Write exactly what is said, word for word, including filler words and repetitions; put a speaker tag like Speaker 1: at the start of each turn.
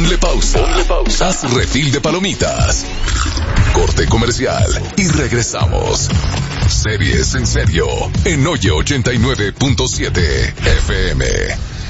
Speaker 1: Ponle pausa. Ponle pausa. Haz refil de palomitas. Corte comercial y regresamos. Series en serio en Oye ochenta y nueve punto siete F M.